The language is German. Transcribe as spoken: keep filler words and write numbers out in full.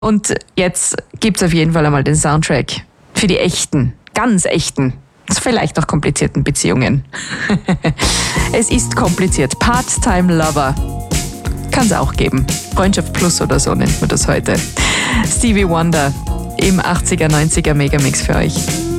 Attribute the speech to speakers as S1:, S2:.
S1: Und jetzt gibt's auf jeden Fall einmal den Soundtrack für die echten, ganz echten, vielleicht auch komplizierten Beziehungen. Es ist kompliziert. Part-Time Lover. Kann es auch geben. Freundschaft Plus oder so nennt man das heute. Stevie Wonder im achtziger, neunziger Megamix für euch.